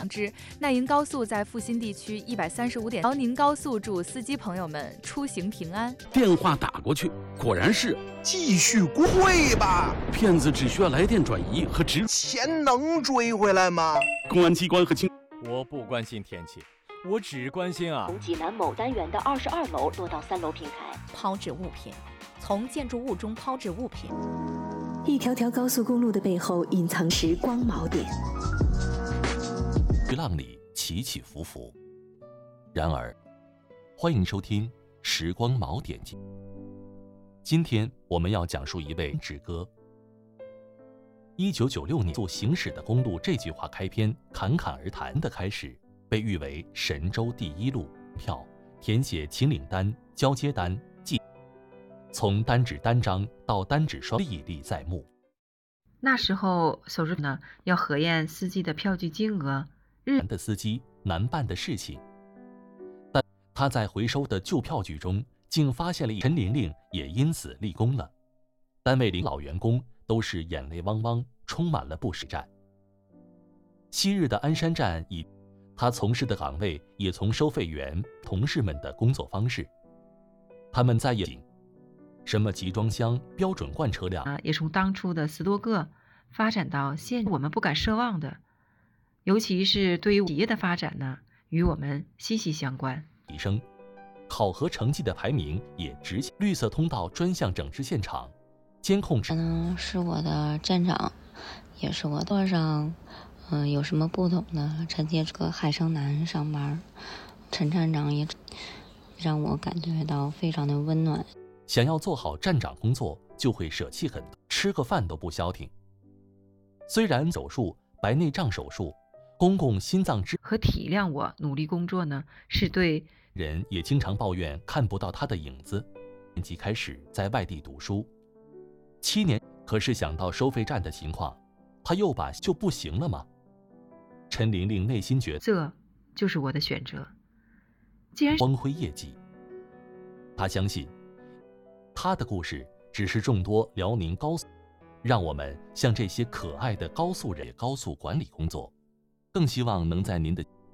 之。奈营高速在阜新地区135点，辽宁高速祝司机朋友们出行平安。 电话打过去，果然是继续会吧。 骗子只需要来电转移和钱能追回来吗？ 公安机关和我不关心天气，我只关心从济南某单元的22楼落到3楼平台， 抛掷物品，从建筑物中抛掷物品。 一条条高速公路的背后隐藏时光锚点， 浪里起起伏伏。然而，欢迎收听时光锚点。今天我们要讲述一位志哥。1996年做行驶的公路这句话开篇侃侃而谈的开始，被誉为神州第一路。票填写秦岭单、交接单，从单纸单张到单纸双，历历在目。 那时候手续呢要核验司机的票据金额， 难的司机难办的事情。但他在回收的旧票据中，竟发现了陈玲玲也因此立功了。单位老员工都是眼泪汪汪，充满了不舍战。昔日的鞍山站他从事的岗位也从收费员同事们的工作方式，他们在什么集装箱、标准罐车辆也从当初的10多个发展到现我们不敢奢望的，尤其是对于企业的发展呢，与我们息息相关。 提升考核成绩的排名也直线。绿色通道专项整治现场，监控可能是我的站长，也是我座上，有什么不同呢？承接这个海城南上班，陈站长也让我感觉到非常的温暖。 想要做好站长工作，就会舍弃很多，吃个饭都不消停。虽然手术、白内障手术、公共心脏和体谅我努力工作呢，是对人也经常抱怨看不到他的影子。年级开始在外地读书，7年，可是想到收费站的情况，他又就不行了吗？陈玲玲内心觉得这就是我的选择。既然光辉业绩，他相信他的故事只是众多辽宁高速，让我们像这些可爱的高速人员高速管理工作，更希望能在您的